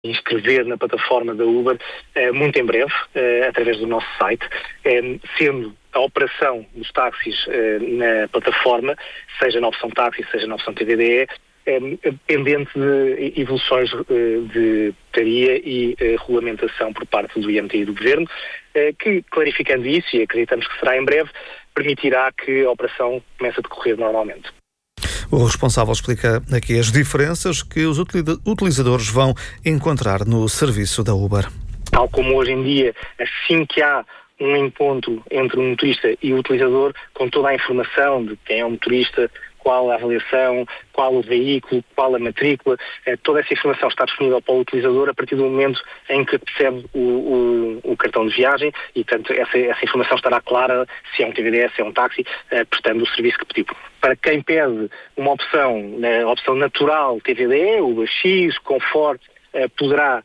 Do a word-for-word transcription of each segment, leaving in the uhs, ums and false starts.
inscrever na plataforma da Uber muito em breve, através do nosso site, sendo a operação dos táxis na plataforma, seja na opção táxi, seja na opção T V D E, pendente de evoluções de portaria e regulamentação por parte do I M T e do Governo, que, clarificando isso, e acreditamos que será em breve, permitirá que a operação comece a decorrer normalmente. O responsável explica aqui as diferenças que os utilizadores vão encontrar no serviço da Uber. Tal como hoje em dia, assim que há um encontro entre um motorista e o utilizador, com toda a informação de quem é o motorista, qual a avaliação, qual o veículo, qual a matrícula, toda essa informação está disponível para o utilizador a partir do momento em que recebe o, o, o cartão de viagem e, portanto, essa, essa informação estará clara se é um T V D S, se é um táxi, prestando o serviço que pediu. Para quem pede uma opção, a opção natural T V D E, o X, Conforto, poderá,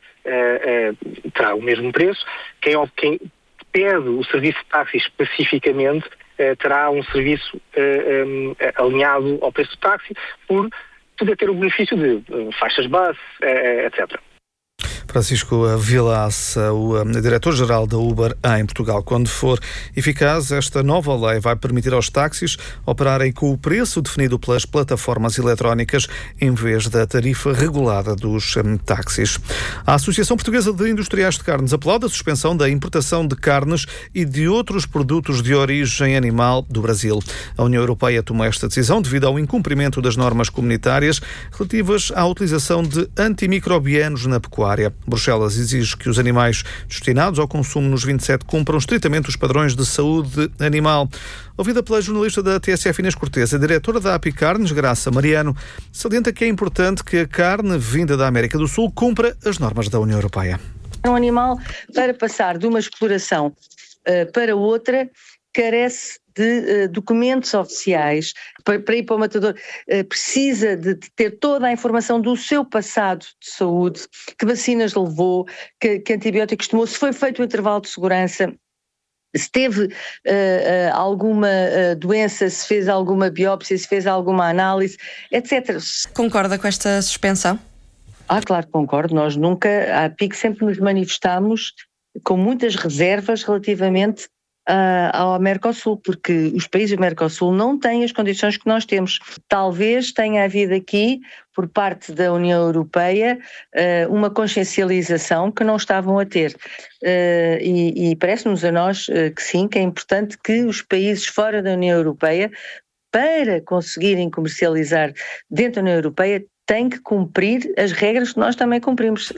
terá o mesmo preço. Quem, quem pede o serviço de táxi especificamente, terá um serviço uh, um, alinhado ao preço do táxi, por poder ter o benefício de uh, faixas bus, uh, etcétera. Francisco Vilas, o diretor-geral da Uber em Portugal. Quando for eficaz, esta nova lei vai permitir aos táxis operarem com o preço definido pelas plataformas eletrónicas em vez da tarifa regulada dos táxis. A Associação Portuguesa de Industriais de Carnes aplaude a suspensão da importação de carnes e de outros produtos de origem animal do Brasil. A União Europeia tomou esta decisão devido ao incumprimento das normas comunitárias relativas à utilização de antimicrobianos na pecuária. Bruxelas exige que os animais destinados ao consumo nos vinte e sete cumpram estritamente os padrões de saúde animal. Ouvida pela jornalista da T S F Inês Cortês, a diretora da Apicarnes, Graça Mariano, salienta que é importante que a carne vinda da América do Sul cumpra as normas da União Europeia. Um animal, para passar de uma exploração uh, para outra, carece de uh, documentos oficiais. Para, para ir para o matador, uh, precisa de, de ter toda a informação do seu passado de saúde, que vacinas levou, que, que antibióticos tomou, se foi feito o intervalo de segurança, se teve uh, uh, alguma uh, doença, se fez alguma biópsia, se fez alguma análise, etcétera. Concorda com esta suspensão? Ah, claro que concordo. Nós nunca, à P I C, sempre nos manifestamos com muitas reservas relativamente Uh, ao Mercosul, porque os países do Mercosul não têm as condições que nós temos. Talvez tenha havido aqui, por parte da União Europeia, uh, uma consciencialização que não estavam a ter. Uh, e, e parece-nos a nós uh, que sim, que é importante que os países fora da União Europeia, para conseguirem comercializar dentro da União Europeia, têm que cumprir as regras que nós também cumprimos.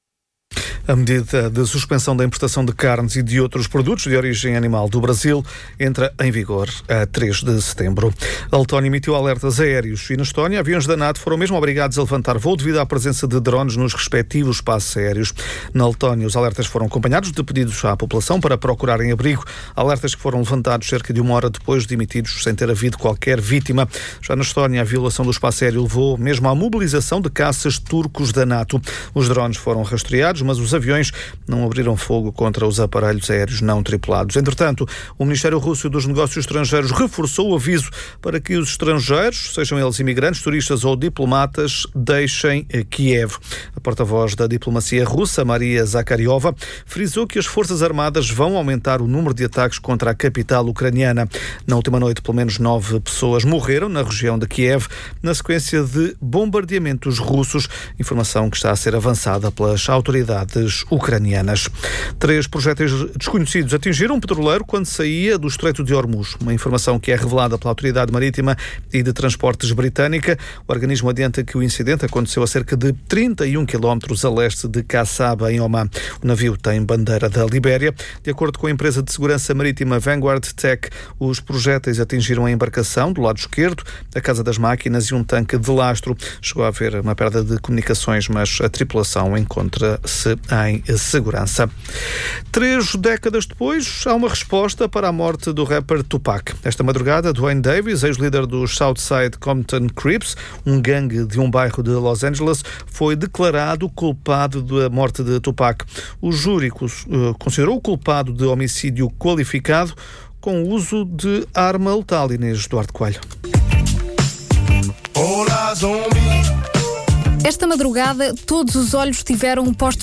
A medida de suspensão da importação de carnes e de outros produtos de origem animal do Brasil entra em vigor a três de setembro. A Letónia emitiu alertas aéreos e na Estónia aviões da NATO foram mesmo obrigados a levantar voo devido à presença de drones nos respectivos espaços aéreos. Na Letónia, os alertas foram acompanhados de pedidos à população para procurarem abrigo, alertas que foram levantados cerca de uma hora depois de emitidos, sem ter havido qualquer vítima. Já na Estónia, a violação do espaço aéreo levou mesmo à mobilização de caças turcos da NATO. Os drones foram rastreados, mas os aviões não abriram fogo contra os aparelhos aéreos não tripulados. Entretanto, o Ministério Russo dos Negócios Estrangeiros reforçou o aviso para que os estrangeiros, sejam eles imigrantes, turistas ou diplomatas, deixem Kiev. A porta-voz da diplomacia russa, Maria Zakharova, frisou que as Forças Armadas vão aumentar o número de ataques contra a capital ucraniana. Na última noite, pelo menos nove pessoas morreram na região de Kiev na sequência de bombardeamentos russos, informação que está a ser avançada pelas autoridades ucranianas. Três projéteis desconhecidos atingiram um petroleiro quando saía do Estreito de Hormuz. Uma informação que é revelada pela Autoridade Marítima e de Transportes britânica. O organismo adianta que o incidente aconteceu a cerca de trinta e um quilómetros a leste de Kassaba, em Omã. O navio tem bandeira da Libéria. De acordo com a empresa de segurança marítima Vanguard Tech, os projéteis atingiram a embarcação do lado esquerdo, a casa das máquinas e um tanque de lastro. Chegou a haver uma perda de comunicações, mas a tripulação encontra-se em segurança. Três décadas depois, há uma resposta para a morte do rapper Tupac. Esta madrugada, Dwayne Davis, ex-líder dos Southside Compton Crips, um gangue de um bairro de Los Angeles, foi declarado culpado da morte de Tupac. O júri considerou o culpado de homicídio qualificado com o uso de arma letal. Inês Duarte Coelho. All eyes on me. Esta madrugada, todos os olhos estiveram postos